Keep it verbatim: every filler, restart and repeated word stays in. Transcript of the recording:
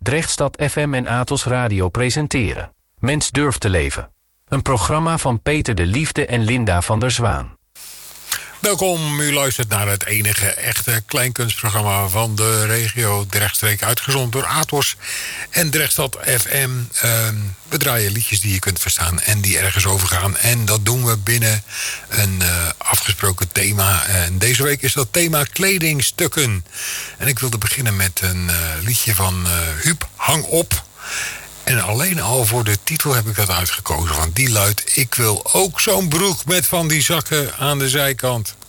Drechtstad F M en Atos Radio presenteren Mens durft te leven. Een programma van Peter de Liefde en Linda van der Zwaan. Welkom, u luistert naar het enige echte kleinkunstprogramma van de regio Drechtstreek, uitgezonden door Atos en Drechtstad F M. Uh, we draaien liedjes die je kunt verstaan en die ergens over gaan. En dat doen we binnen een uh, afgesproken thema. En deze week is dat thema kledingstukken. En ik wilde beginnen met een uh, liedje van uh, Huub, Hang op. En alleen al voor de titel heb ik dat uitgekozen. Want die luidt: ik wil ook zo'n broek met van die zakken aan de zijkant.